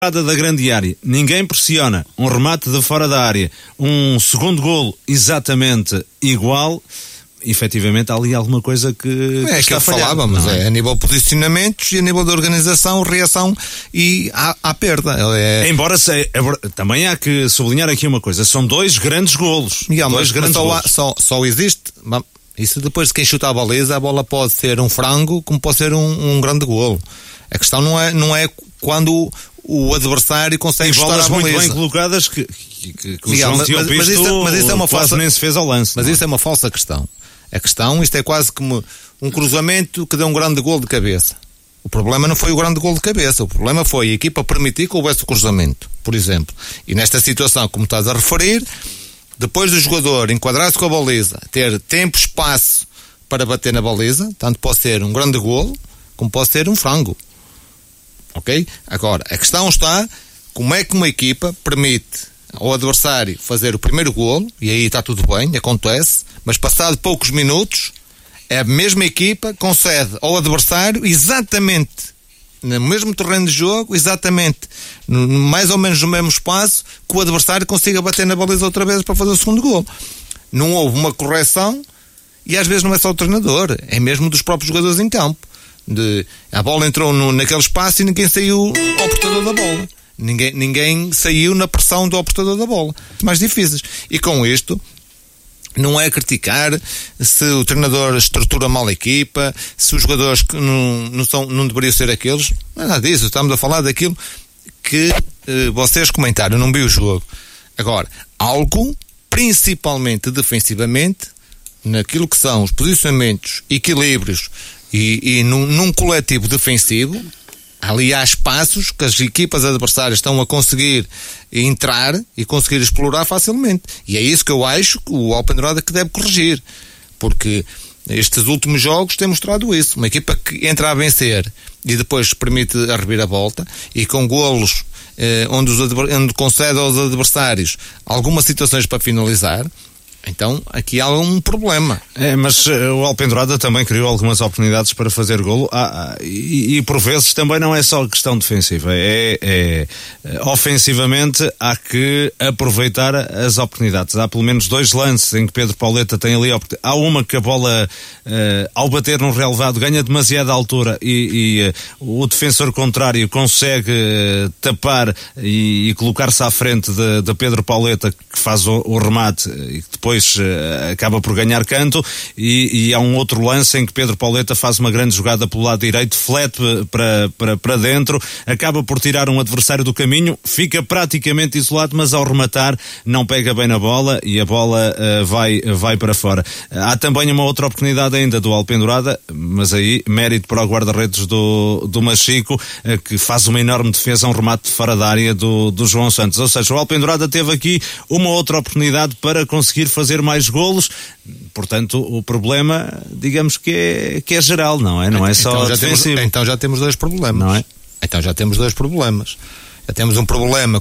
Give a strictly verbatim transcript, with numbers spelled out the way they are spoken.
da grande área, ninguém pressiona, um remate de fora da área, um segundo golo exatamente igual, efetivamente há ali alguma coisa que, é que que eu falava, mas é? é a nível de posicionamentos e a nível de organização, reação e à, à perda. É... Embora se, é, também há que sublinhar aqui uma coisa, são dois grandes golos. Miguel, dois mas, grandes mas só, golos. Há, só, só existe, isso depois de quem chuta a baliza, a bola pode ser um frango como pode ser um, um grande golo. A questão não é, não é quando o adversário consegue chutar a baliza. Muito bem colocadas que, que, que, que Miguel, o João mas, Tio mas, Pisto isso, mas isso é uma quase falsa, nem se fez ao lance. Mas não? isso é uma falsa questão. A questão, isto é quase como um cruzamento que deu um grande golo de cabeça. O problema não foi o grande golo de cabeça, o problema foi a equipa permitir que houvesse o cruzamento, por exemplo. E nesta situação, como estás a referir, depois do jogador enquadrar-se com a baliza, ter tempo, espaço para bater na baliza, tanto pode ser um grande golo, como pode ser um frango. Ok? Agora, a questão está, como é que uma equipa permite ao adversário fazer o primeiro golo, e aí está tudo bem, acontece, mas passado poucos minutos, a mesma equipa concede ao adversário exatamente no mesmo terreno de jogo, exatamente no, mais ou menos no mesmo espaço, que o adversário consiga bater na baliza outra vez para fazer o segundo golo. Não houve uma correção, e às vezes não é só o treinador, é mesmo dos próprios jogadores em campo. De, a bola entrou no, naquele espaço e ninguém saiu ao portador da bola. Ninguém, ninguém saiu na pressão do portador da bola. Mais difíceis. E com isto, não é criticar se o treinador estrutura mal a equipa, se os jogadores não, não, são, não deveriam ser aqueles. Não é nada disso. Estamos a falar daquilo que eh, vocês comentaram. Eu não vi o jogo. Agora, algo, principalmente defensivamente, naquilo que são os posicionamentos, equilíbrios e, e num, num coletivo defensivo, ali há espaços que as equipas adversárias estão a conseguir entrar e conseguir explorar facilmente. E é isso que eu acho que o Alpendurada que deve corrigir. Porque estes últimos jogos têm mostrado isso. Uma equipa que entra a vencer e depois permite a reviravolta e com golos eh, onde, os onde concede aos adversários algumas situações para finalizar. Então, aqui há um problema. É, mas uh, o Alpendurada também criou algumas oportunidades para fazer golo ah, ah, e, e por vezes também não é só questão defensiva, é, é ofensivamente há que aproveitar as oportunidades. Há pelo menos dois lances em que Pedro Pauleta tem ali a oportunidade. Há uma que a bola uh, ao bater num relevado ganha demasiada altura e, e uh, o defensor contrário consegue uh, tapar e, e colocar-se à frente de, de Pedro Pauleta, que faz o, o remate e que depois depois uh, acaba por ganhar canto e, e há um outro lance em que Pedro Pauleta faz uma grande jogada pelo lado direito, flete para, para, para dentro, acaba por tirar um adversário do caminho, fica praticamente isolado, mas ao rematar não pega bem na bola e a bola uh, vai, vai para fora. Há também uma outra oportunidade ainda do Alpendurada, mas aí mérito para o guarda-redes do, do Machico, uh, que faz uma enorme defesa, um remate de fora da área do, do João Santos. Ou seja, o Alpendurada teve aqui uma outra oportunidade para conseguir fazer fazer mais golos, portanto o problema, digamos que é, que é geral, não é? Não é só então já defensivo. Temos, então já temos dois problemas. Não é? Então já temos dois problemas. Já temos um problema